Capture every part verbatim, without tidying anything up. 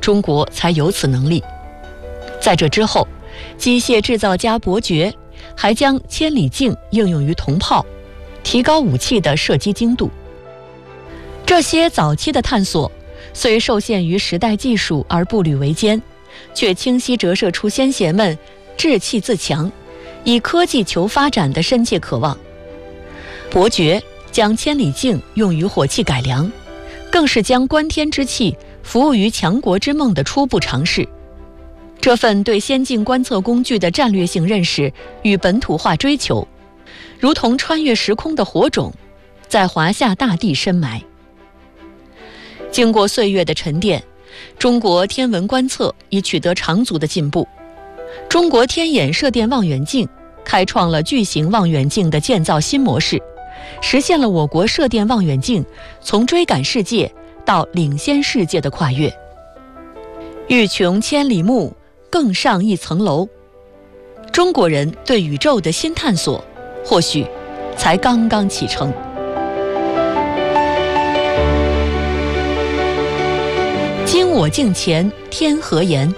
中国才有此能力。在这之后，机械制造家伯爵还将千里镜应用于铜炮，提高武器的射击精度。这些早期的探索虽受限于时代技术而步履维艰，却清晰折射出先贤们志气自强、以科技求发展的深切渴望。伯爵将千里镜用于火器改良，更是将观天之气服务于强国之梦的初步尝试。这份对先进观测工具的战略性认识与本土化追求，如同穿越时空的火种，在华夏大地深埋。经过岁月的沉淀，中国天文观测已取得长足的进步。中国天眼射电望远镜开创了巨型望远镜的建造新模式，实现了我国射电望远镜从追赶世界到领先世界的跨越。欲穷千里目，更上一层楼。中国人对宇宙的新探索，或许才刚刚启程。今我镜前天何言？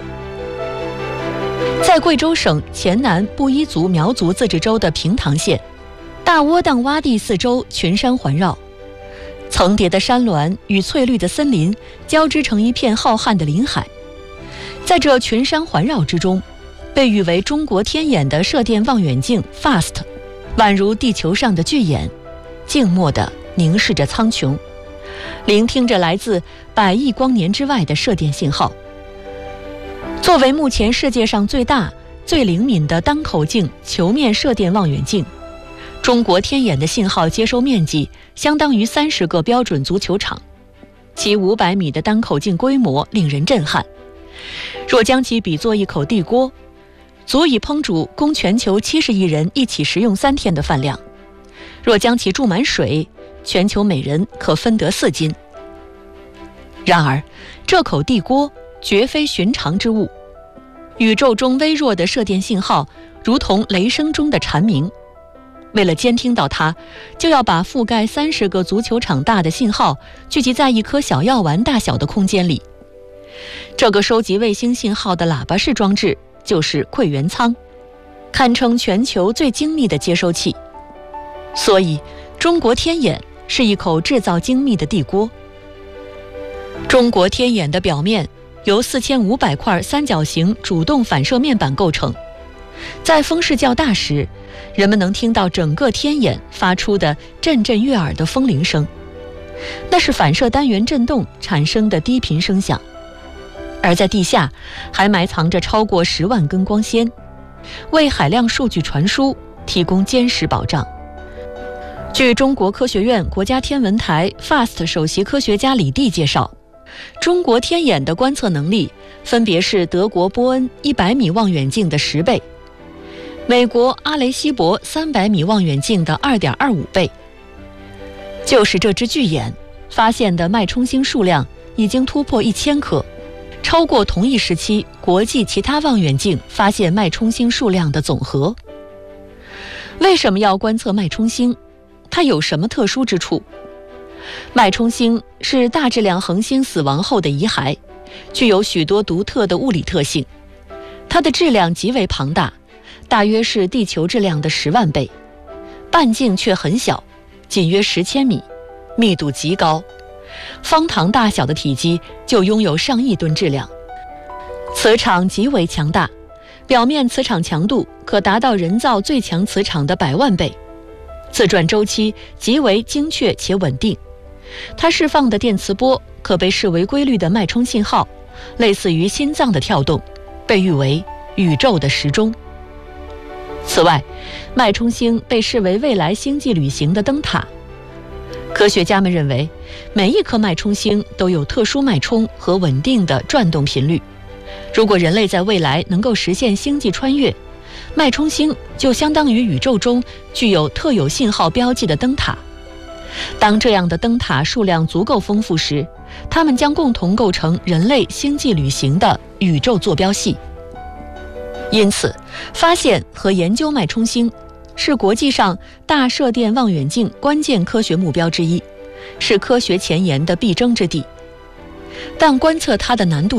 在贵州省黔南布依族苗族自治州的平塘县，大窝荡洼地四周群山环绕，层叠的山峦与翠绿的森林交织成一片浩瀚的林海。在这群山环绕之中，被誉为中国天眼的射电望远镜 F A S T 宛如地球上的巨眼，静默地凝视着苍穹，聆听着来自百亿光年之外的射电信号。作为目前世界上最大、最灵敏的单口径球面射电望远镜，中国天眼的信号接收面积相当于三十个标准足球场，其五百米的单口径规模令人震撼。若将其比作一口地锅，足以烹煮供全球七十亿人一起食用三天的饭量；若将其注满水，全球每人可分得四斤。然而，这口地锅绝非寻常之物，宇宙中微弱的射电信号如同雷声中的蝉鸣。为了监听到它，就要把覆盖三十个足球场大的信号聚集在一颗小药丸大小的空间里。这个收集卫星信号的喇叭式装置就是馈源舱，堪称全球最精密的接收器。所以，中国天眼是一口制造精密的地锅。中国天眼的表面由四千五百块三角形主动反射面板构成，在风势较大时，人们能听到整个天眼发出的阵阵悦耳的风铃声，那是反射单元振动产生的低频声响。而在地下还埋藏着超过十万根光纤，为海量数据传输提供坚实保障。据中国科学院国家天文台 F A S T 首席科学家李地介绍，中国天眼的观测能力分别是德国波恩一百米望远镜的十倍，美国阿雷西博三百米望远镜的 二点二五倍。就是这只巨眼发现的脉冲星数量已经突破一千颗，超过同一时期国际其他望远镜发现脉冲星数量的总和。为什么要观测脉冲星？它有什么特殊之处？脉冲星是大质量恒星死亡后的遗骸，具有许多独特的物理特性。它的质量极为庞大，大约是地球质量的十万倍，半径却很小，仅约十千米，密度极高，方糖大小的体积就拥有上亿吨质量。磁场极为强大，表面磁场强度可达到人造最强磁场的百万倍，自转周期极为精确且稳定。它释放的电磁波可被视为规律的脉冲信号，类似于心脏的跳动，被誉为宇宙的时钟。此外，脉冲星被视为未来星际旅行的灯塔。科学家们认为，每一颗脉冲星都有特殊脉冲和稳定的转动频率。如果人类在未来能够实现星际穿越，脉冲星就相当于宇宙中具有特有信号标记的灯塔。当这样的灯塔数量足够丰富时，它们将共同构成人类星际旅行的宇宙坐标系。因此，发现和研究脉冲星是国际上大射电望远镜关键科学目标之一，是科学前沿的必争之地。但观测它的难度